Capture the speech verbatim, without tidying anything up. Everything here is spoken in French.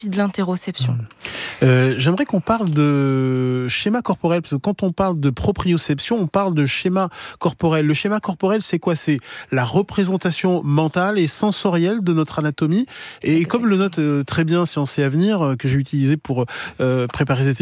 de l'interoception. Mmh. Euh, j'aimerais qu'on parle de schéma corporel, parce que quand on parle de proprioception, on parle de schéma corporel. Le schéma corporel, c'est quoi ? C'est la représentation mentale et sensorielle de notre anatomie. Et Exactement. comme le note euh, très bien Sciences et Avenir, euh, que j'ai utilisé pour euh, préparer cette